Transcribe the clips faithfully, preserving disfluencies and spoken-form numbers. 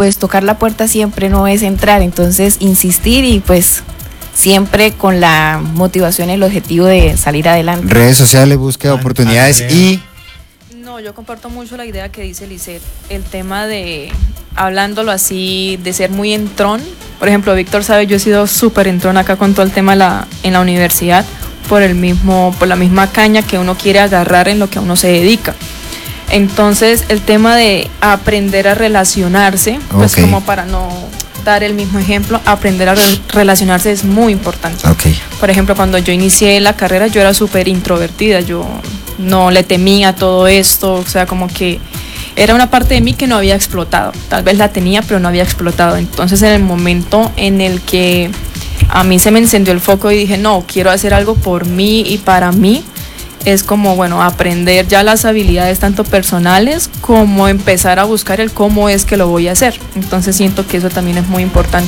pues tocar la puerta siempre no es entrar, entonces insistir y pues siempre con la motivación y el objetivo de salir adelante. Redes sociales, búsqueda de oportunidades y... No, yo comparto mucho la idea que dice Lisette, el tema de, hablándolo así, de ser muy entrón. Por ejemplo, Víctor sabe, yo he sido súper entrón acá con todo el tema la, en la universidad, por el mismo, por la misma caña que uno quiere agarrar en lo que uno se dedica. Entonces, el tema de aprender a relacionarse, pues okay. como para no dar el mismo ejemplo, aprender a re- relacionarse es muy importante. Okay. Por ejemplo, cuando yo inicié la carrera, yo era súper introvertida, yo no le temía a todo esto, o sea, como que era una parte de mí que no había explotado. Tal vez la tenía, pero no había explotado. Entonces, en el momento en el que a mí se me encendió el foco y dije, no, quiero hacer algo por mí y para mí, es como, bueno, aprender ya las habilidades tanto personales como empezar a buscar el cómo es que lo voy a hacer. Entonces siento que eso también es muy importante.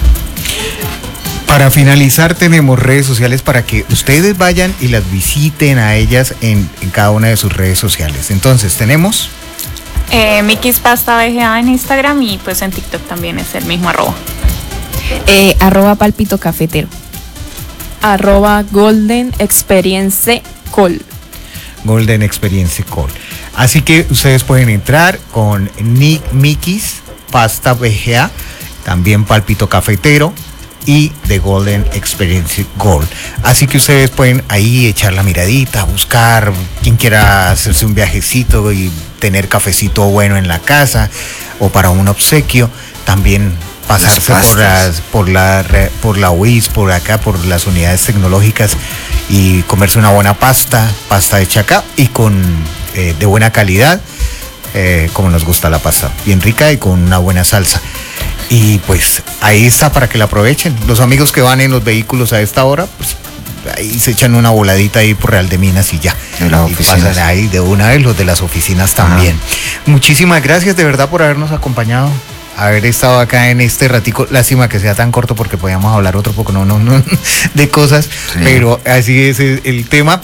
Para finalizar, tenemos redes sociales para que ustedes vayan y las visiten a ellas en, en cada una de sus redes sociales. Entonces, tenemos... Eh, Mikis Pasta V G A en Instagram y pues en TikTok también es el mismo arroba. Eh, arroba palpito cafetero. Arroba Golden Experience Call. Golden Experience Call. Así que ustedes pueden entrar con Nick Mikis Pasta V G A, también Palpito Cafetero y The Golden Experience Gold. Así que ustedes pueden ahí echar la miradita, buscar quien quiera hacerse un viajecito y tener cafecito bueno en la casa o para un obsequio, también pasarse por las por la por la U I S, por acá, por las unidades tecnológicas y comerse una buena pasta, pasta hecha acá y con eh, de buena calidad, eh, como nos gusta la pasta, bien rica y con una buena salsa. Y pues ahí está para que la aprovechen. Los amigos que van en los vehículos a esta hora, pues ahí se echan una voladita ahí por Real de Minas y ya. De las y oficinas. pasan ahí de una vez, los de las oficinas también. Ajá. Muchísimas gracias de verdad por habernos acompañado, haber estado acá en este ratico. Lástima que sea tan corto porque podíamos hablar otro poco no, no, no, de cosas, sí. Pero así es el tema.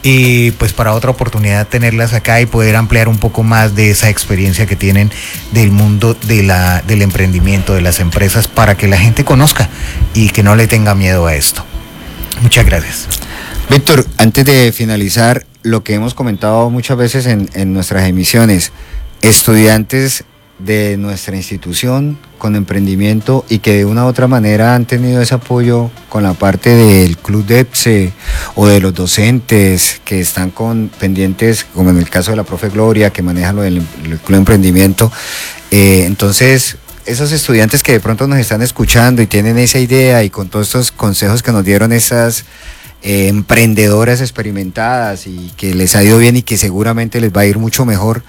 Y pues para otra oportunidad tenerlas acá y poder ampliar un poco más de esa experiencia que tienen del mundo de la, del emprendimiento, de las empresas, para que la gente conozca y que no le tenga miedo a esto. Muchas gracias. Víctor, antes de finalizar, lo que hemos comentado muchas veces en, en nuestras emisiones, estudiantes de nuestra institución con emprendimiento y que de una u otra manera han tenido ese apoyo con la parte del Club de E P S E o de los docentes que están con pendientes, como en el caso de la profe Gloria que maneja lo del el Club de Emprendimiento. Eh, entonces, esos estudiantes que de pronto nos están escuchando y tienen esa idea y con todos estos consejos que nos dieron esas eh, emprendedoras experimentadas y que les ha ido bien y que seguramente les va a ir mucho mejor,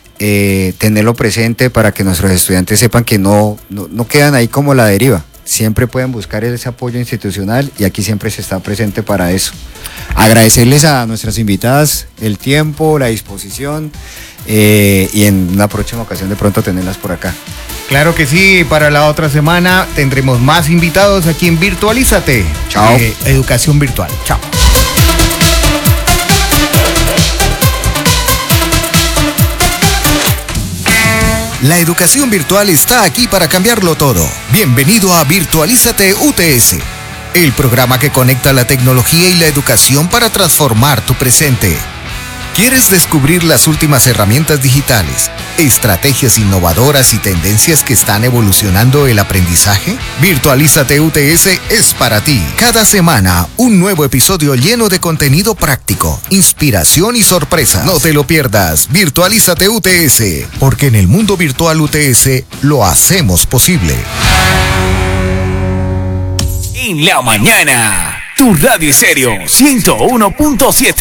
Eh, tenerlo presente para que nuestros estudiantes sepan que no, no, no quedan ahí como la deriva, siempre pueden buscar ese apoyo institucional y aquí siempre se está presente para eso. Agradecerles a nuestras invitadas el tiempo, la disposición eh, y en una próxima ocasión de pronto tenerlas por acá. Claro que sí, para la otra semana tendremos más invitados aquí en Virtualízate. Chao. Eh, educación virtual. Chao. La educación virtual está aquí para cambiarlo todo. Bienvenido a Virtualízate U T S, el programa que conecta la tecnología y la educación para transformar tu presente. ¿Quieres descubrir las últimas herramientas digitales, estrategias innovadoras y tendencias que están evolucionando el aprendizaje? Virtualízate U T S es para ti. Cada semana, un nuevo episodio lleno de contenido práctico, inspiración y sorpresas. No te lo pierdas. Virtualízate U T S, porque en el mundo virtual U T S lo hacemos posible. En la mañana, tu radio estéreo ciento uno punto siete.